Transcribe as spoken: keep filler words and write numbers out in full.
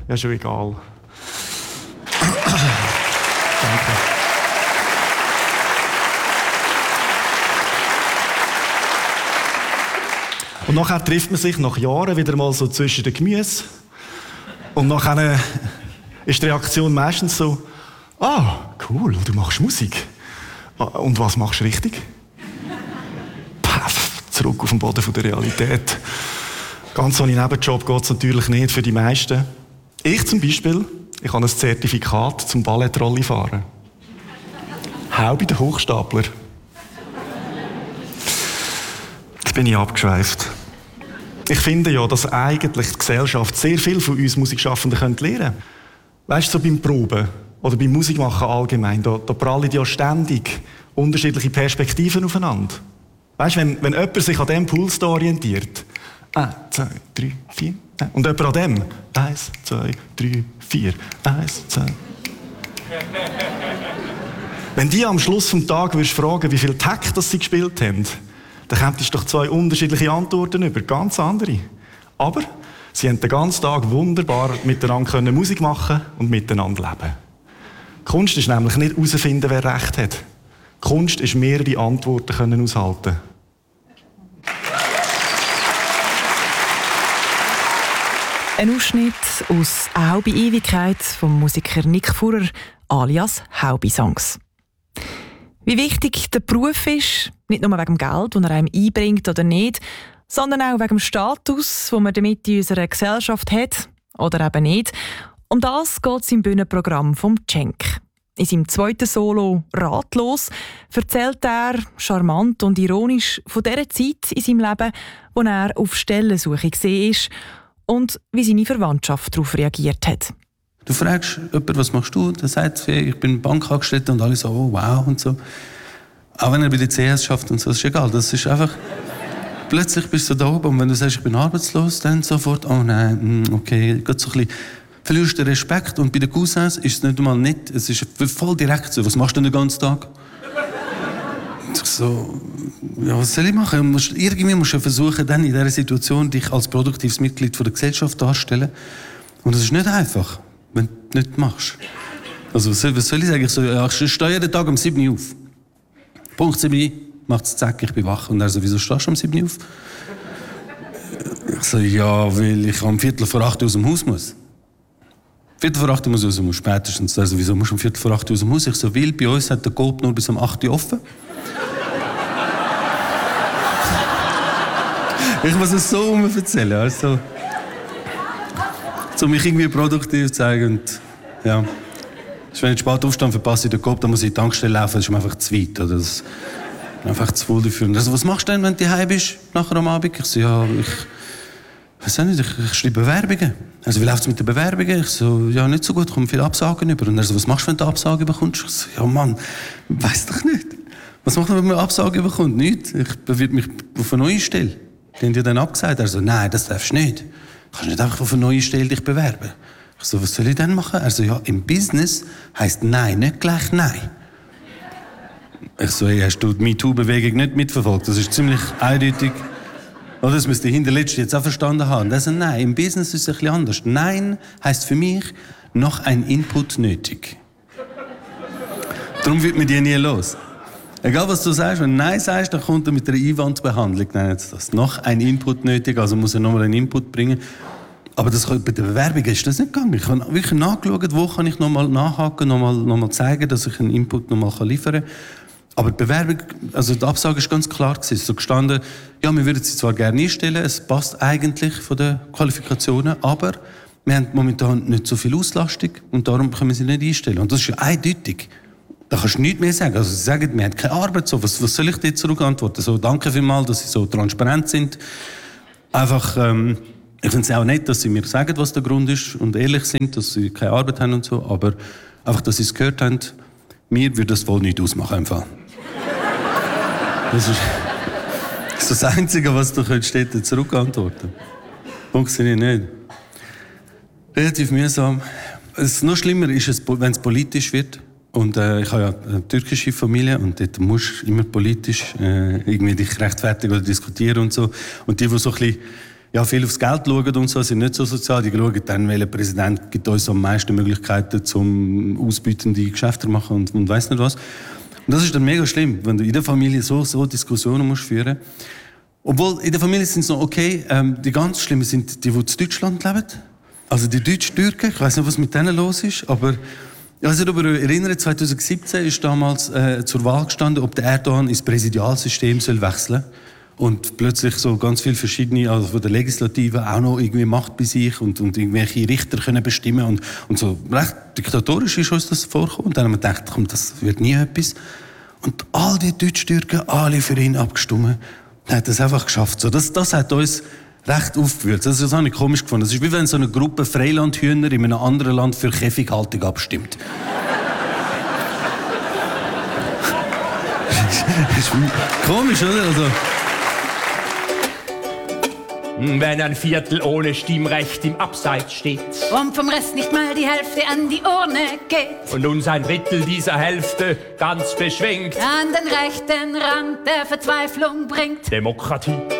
Ja, schon egal. Danke. Und nachher trifft man sich nach Jahren wieder mal so zwischen den Gemüse. Und nachher ist die Reaktion meistens so, ah, cool, du machst Musik. Und was machst du richtig? Paff, zurück auf den Boden der Realität. Ganz ohne Nebenjob geht es natürlich nicht für die meisten. Ich zum Beispiel, ich habe ein Zertifikat zum Ballettrolli fahren. Hau bei den Hochstapler. Jetzt bin ich abgeschweift. Ich finde ja, dass eigentlich die Gesellschaft sehr viel von uns Musikschaffenden lernen könnte. Weißt du, so beim Proben oder beim Musikmachen allgemein, da, da prallen ja ständig unterschiedliche Perspektiven aufeinander. Weißt du, wenn, wenn jemand sich an diesem Puls da orientiert, eins, zwei, drei, vier, und jemand an dem, eins, zwei, drei, vier, eins, zwei. Wenn die am Schluss des Tages fragen, wie viel Takt das sie gespielt haben, dann kämpfst du doch zwei unterschiedliche Antworten über, ganz andere. Aber sie haben den ganzen Tag wunderbar miteinander Musik machen und miteinander leben. Kunst ist nämlich nicht herausfinden, wer Recht hat. Kunst ist mehrere Antworten können aushalten. Ein Ausschnitt aus «Hau bei Ewigkeit» vom Musiker Nick Fuhrer alias «Hau bei Songs». Wie wichtig der Beruf ist, nicht nur wegen dem Geld, das er einem einbringt oder nicht, sondern auch wegen dem Status, den man damit in unserer Gesellschaft hat oder eben nicht. Um das geht es im Bühnenprogramm vom Cenk. In seinem zweiten Solo «Ratlos» erzählt er, charmant und ironisch, von dieser Zeit in seinem Leben, wo er auf Stellensuche war und wie seine Verwandtschaft darauf reagiert hat. Du fragst jemanden, was machst du? Der sagt, ich bin Bankangestellter und alle so, oh, wow und so. Auch wenn er bei der C S schafft und so, ist egal. Das ist einfach, plötzlich bist du da oben und wenn du sagst, ich bin arbeitslos, dann sofort, oh nein, okay, geht so ein bisschen, verlierst du den Respekt. Und bei den Cousins ist es nicht einmal nett, es ist voll direkt so, was machst du den ganzen Tag? So, ja, was soll ich machen? Musst, irgendwie musst du versuchen, dann in dieser Situation dich als produktives Mitglied von der Gesellschaft darzustellen. Und das ist nicht einfach, wenn du das nicht machst. Also, was soll, was soll ich sagen? Ich, so, ja, ich stehe jeden Tag um sieben Uhr auf. Punkt sieben, macht es zack, ich bin wach. Und er so, wieso stehst du um sieben Uhr auf? Ich so, ja, weil ich am Viertel vor acht aus dem Haus muss. Viertel vor acht muss ich aus dem Haus, spätestens. Also, wieso musst du um Viertel vor acht aus dem Haus? Ich so, weil bei uns hat der Coop nur bis um acht Uhr offen. Ich muss es so um erzählen, also, um mich irgendwie produktiv zu zeigen. Und, ja. Wenn ich spät aufstehe, verpasse ich den Kopf, dann muss ich in die Tankstelle laufen, das ist mir einfach zu weit. Oder? Das ist einfach zu voll dafür. Also, was machst du denn, wenn du daheim bist, nachher am Abend? Ich so, ja, ich weiß auch nicht, ich, ich schreibe Bewerbungen. Also, wie läuft es mit den Bewerbungen? Ich so, ja, nicht so gut, ich komme viele Absagen über. Und er so, was machst du, wenn du Absagen bekommst? Ich so, ja, Mann, weiss doch nicht. Was macht man, wenn man eine Absage bekommt? Nichts. Ich bewerbe mich auf eine neue Stelle. Die haben dir dann abgesagt. Er so, nein, das darfst du nicht. Du kannst nicht einfach auf eine neue Stelle dich bewerben. Ich so, was soll ich denn machen? Er so, ja, im Business heisst Nein nicht gleich Nein. Ich so, hey, hast du die MeToo-Bewegung nicht mitverfolgt? Das ist ziemlich eindeutig. Oder das müsste ich hinterletzt jetzt auch verstanden haben. Das ist Nein. Im Business ist es ein bisschen anders. Nein heisst für mich noch ein Input nötig. Darum wird mir die nie los. Egal was du sagst, wenn du Nein sagst, dann kommt er mit einer Einwandbehandlung. Nein, jetzt das. Noch ein Input nötig, also muss er nochmal einen Input bringen. Aber das, bei der Bewerbung ist das nicht gegangen. Ich habe wirklich nachgeschaut, wo kann ich nochmal nachhaken, nochmal noch mal zeigen, dass ich einen Input nochmal liefern kann. Aber die Bewerbung, also die Absage ist ganz klar gewesen. Es ist so gestanden, ja, wir würden sie zwar gerne einstellen, es passt eigentlich von den Qualifikationen, aber wir haben momentan nicht so viel Auslastung und darum können wir sie nicht einstellen. Und das ist ja eindeutig. Da kannst du nichts mehr sagen. Also sie sagen, wir haben keine Arbeit. So, was, was soll ich dir zurückantworten? So, danke vielmals, dass sie so transparent sind. Einfach, ähm, ich finde es auch nett, dass sie mir sagen, was der Grund ist und ehrlich sind, dass sie keine Arbeit haben und so. Aber einfach, dass sie es gehört haben, mir würde das wohl nicht ausmachen. Einfach. Das ist, das ist das Einzige, was du könntest dir zurückantworten. Funktioniert nicht. Relativ mühsam. Es noch schlimmer ist es, wenn es politisch wird. Und äh, ich habe ja eine türkische Familie und dort musst du immer politisch äh, irgendwie dich rechtfertigen oder diskutieren und so. Und die, die so ein bisschen ja, viel aufs Geld schauen und so, sind nicht so sozial. Die schauen dann, welcher Präsident gibt uns am meisten Möglichkeiten, zum ausbeutende Geschäfte zu machen und, und weiss nicht was. Und das ist dann mega schlimm, wenn du in der Familie so, so Diskussionen musst führen. Obwohl, in der Familie sind es noch okay. Ähm, die ganz Schlimmen sind die, die in Deutschland leben. Also die Deutsch-Türken, ich weiss nicht, was mit denen los ist, aber also darüber erinnere, zwanzig siebzehn ist damals äh, zur Wahl gestanden, ob der Erdogan ins Präsidialsystem soll wechseln und plötzlich so ganz viele verschiedene, also von der Legislative auch noch irgendwie Macht bei sich und, und irgendwelche Richter können bestimmen und, und so recht diktatorisch ist uns das vorgekommen. Und dann haben wir gedacht, komm, das wird nie etwas. Und all die Deutsch-Türken, alle für ihn abgestimmt, er hat das einfach geschafft. So, das, das hat uns recht aufgewühlt. Das, das habe ich komisch gefunden. Das ist wie wenn so eine Gruppe Freilandhühner in einem anderen Land für Käfighaltung abstimmt. Das ist komisch, oder? Also wenn ein Viertel ohne Stimmrecht im Abseits steht und vom Rest nicht mal die Hälfte an die Urne geht und uns ein Drittel dieser Hälfte ganz beschwingt an den rechten Rand der Verzweiflung bringt. Demokratie